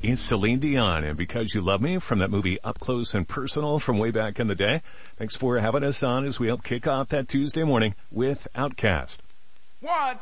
It's Celine Dion, and Because You Love Me from that movie Up Close and Personal from way back in the day. Thanks for having us on as we help kick off that Tuesday morning with Outkast. 1,